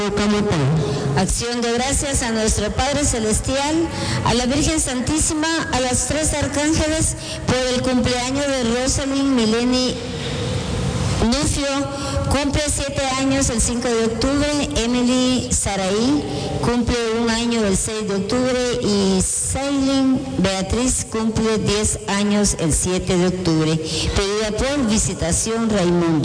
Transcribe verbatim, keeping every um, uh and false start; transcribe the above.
Acción de gracias a nuestro Padre Celestial, a la Virgen Santísima, a los tres arcángeles por el cumpleaños de Rosalind Mileni Nufio, cumple siete años el cinco de octubre, Emily Saraí cumple un año el seis de octubre y Sailin Beatriz cumple diez años el siete de octubre. Pedida por Visitación Raimundo.